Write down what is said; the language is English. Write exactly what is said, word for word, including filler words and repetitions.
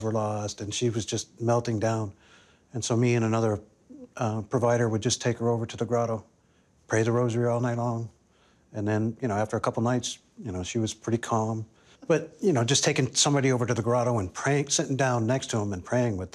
were lost, and she was just melting down. And so me and another uh, provider would just take her over to the grotto, pray the rosary all night long. And then, you know, after a couple nights, you know, she was pretty calm. But, you know, just taking somebody over to the grotto and praying, sitting down next to them and praying with them.